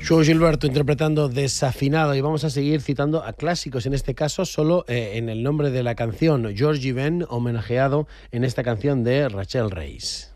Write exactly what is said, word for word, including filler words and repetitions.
João Gilberto interpretando Desafinado, y vamos a seguir citando a clásicos, en este caso solo eh, en el nombre de la canción, Georgie Ben, homenajeado en esta canción de Rachel Reis.